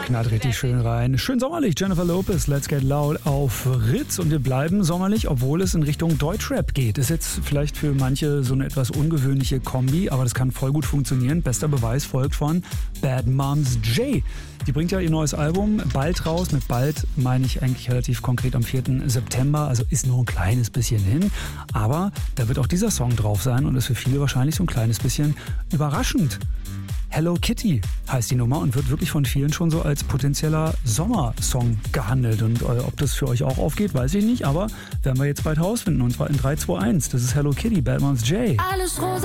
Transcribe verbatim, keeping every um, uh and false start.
Knallt richtig schön rein. Schön sommerlich, Jennifer Lopez, Let's Get Loud auf Ritz. Und wir bleiben sommerlich, obwohl es in Richtung Deutschrap geht. Ist jetzt vielleicht für manche so eine etwas ungewöhnliche Kombi, aber das kann voll gut funktionieren. Bester Beweis folgt von Bad Moms J. Die bringt ja ihr neues Album bald raus. Mit bald meine ich eigentlich relativ konkret am vierten September. Also ist nur ein kleines bisschen hin. Aber da wird auch dieser Song drauf sein und ist für viele wahrscheinlich so ein kleines bisschen überraschend. Hello Kitty heißt die Nummer und wird wirklich von vielen schon so als potenzieller Sommersong gehandelt. Und äh, ob das für euch auch aufgeht, weiß ich nicht, aber werden wir jetzt bald rausfinden. Und zwar in drei, zwei, eins. Das ist Hello Kitty, Bad Moms J. Alles rosa.